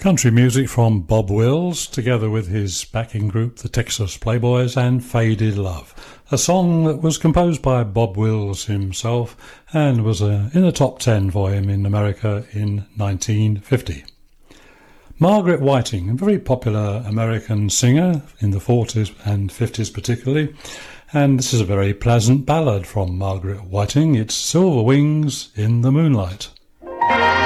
Country music from Bob Wills, together with his backing group, the Texas Playboys, and Faded Love, a song that was composed by Bob Wills himself and was in the top 10 for him in America in 1950. Margaret Whiting, a very popular American singer in the 40s and 50s particularly, and this is a very pleasant ballad from Margaret Whiting. It's Silver Wings in the Moonlight.